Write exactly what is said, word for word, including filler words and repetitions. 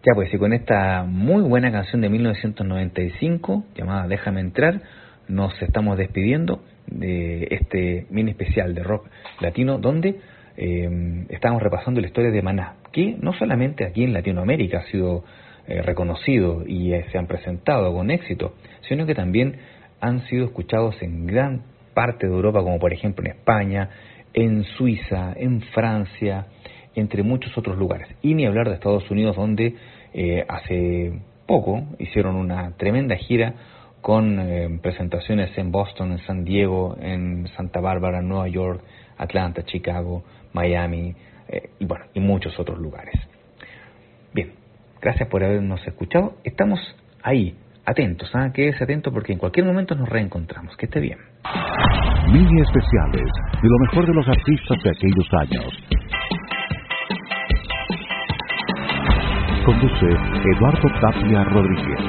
Ya pues, y con esta muy buena canción de mil novecientos noventa y cinco, llamada Déjame Entrar, nos estamos despidiendo de este mini especial de rock latino, donde eh, estamos repasando la historia de Maná, que no solamente aquí en Latinoamérica ha sido eh, reconocido y eh, se han presentado con éxito, sino que también han sido escuchados en gran parte de Europa, como por ejemplo en España, en Suiza, en Francia, entre muchos otros lugares. Y ni hablar de Estados Unidos, donde eh, hace poco hicieron una tremenda gira con eh, presentaciones en Boston, en San Diego, en Santa Bárbara, Nueva York, Atlanta, Chicago, Miami, eh, y bueno, y muchos otros lugares. Bien, gracias por habernos escuchado. Estamos ahí, atentos, ¿eh? Quédese atento porque en cualquier momento nos reencontramos. Que esté bien. Mini especiales de lo mejor de los artistas de aquellos años. Conduce Eduardo Tapia Rodríguez.